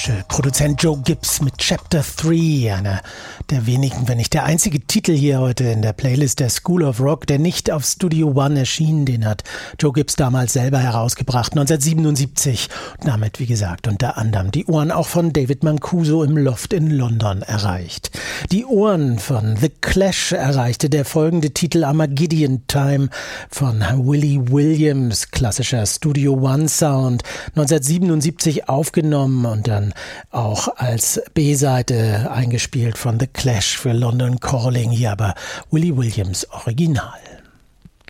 britische Produzent Joe Gibbs mit Chapter 3, einer der wenigen, wenn nicht der einzige Titel hier heute in der Playlist der School of Rock, der nicht auf Studio One erschien. Den hat Joe Gibbs damals selber herausgebracht, 1977. Und damit, wie gesagt, unter anderem die Ohren auch von David Mancuso im Loft in London erreicht. Die Ohren von The Clash erreichte der folgende Titel Armageddon Time von Willie Williams, klassischer Studio One Sound, 1977 aufgenommen und dann auch als B-Seite eingespielt von The Clash für London Calling, hier aber Willie Williams Original.